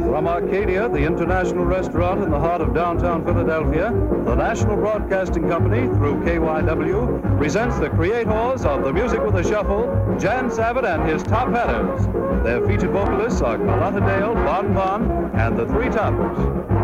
From Arcadia, the international restaurant in the heart of downtown Philadelphia, the National Broadcasting Company, through KYW, presents the creators of The Music with a Shuffle, Jan Savitt and his Top Hatters. Their featured vocalists are Carlotta Dale, Bon Bon, and the Three Toppers.